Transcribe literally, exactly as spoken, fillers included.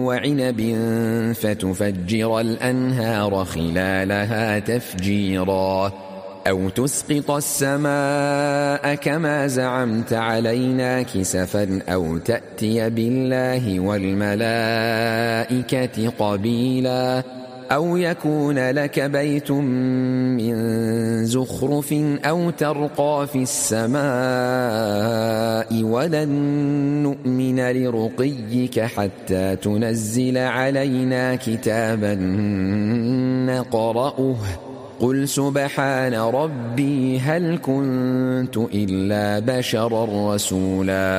وعنب فتفجر الأنهار خلالها تفجيرا أو تسقط السماء كما زعمت علينا كسفا أو تأتي بالله والملائكة قبيلا أو يكون لك بيت من زخرف أو ترقى في السماء ولن نؤمن لرقيك حتى تنزل علينا كتابا نقرأه قل سبحان ربي هل كنت إلا بشرا رسولا